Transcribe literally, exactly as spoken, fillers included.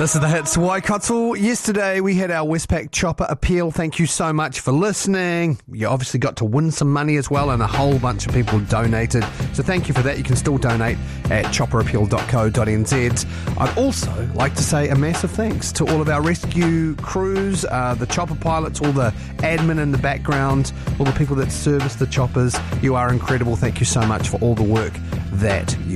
This is the Hits Waikato. Yesterday we had our Westpac Chopper Appeal. Thank you so much for listening. You obviously got to win some money as well, and a whole bunch of people donated. So thank you for that. You can still donate at chopper appeal dot co dot n z. I'd also like to say a massive thanks to all of our rescue crews, uh, the chopper pilots, all the admin in the background, all the people that service the choppers. You are incredible. Thank you so much for all the work that you